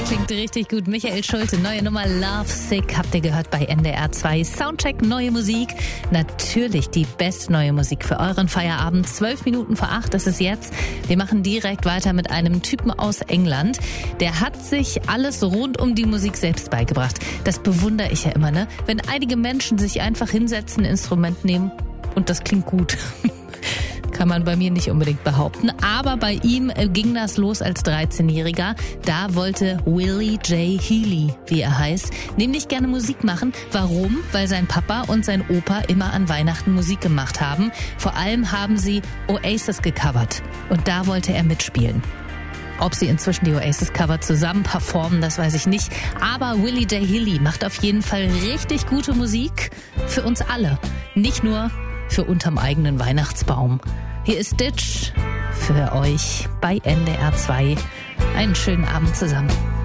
klingt richtig gut. Michael Schulte, neue Nummer Love Sick habt ihr gehört bei NDR 2. Soundcheck, neue Musik. Natürlich die beste neue Musik für euren Feierabend. 12 Minuten vor 8 ist es jetzt. Wir machen direkt weiter mit einem Typen aus England. Der hat sich alles rund um die Musik selbst beigebracht. Das bewundere ich ja immer, ne? Wenn einige Menschen sich einfach hinsetzen, ein Instrument nehmen und das klingt gut. Kann man bei mir nicht unbedingt behaupten. Aber bei ihm ging das los als 13-Jähriger. Da wollte Willie J. Healy, wie er heißt, nämlich gerne Musik machen. Warum? Weil sein Papa und sein Opa immer an Weihnachten Musik gemacht haben. Vor allem haben sie Oasis gecovert. Und da wollte er mitspielen. Ob sie inzwischen die Oasis-Cover zusammen performen, das weiß ich nicht. Aber Willie J. Healy macht auf jeden Fall richtig gute Musik für uns alle. Nicht nur für unterm eigenen Weihnachtsbaum. Hier ist Ditch für euch bei NDR 2. Einen schönen Abend zusammen.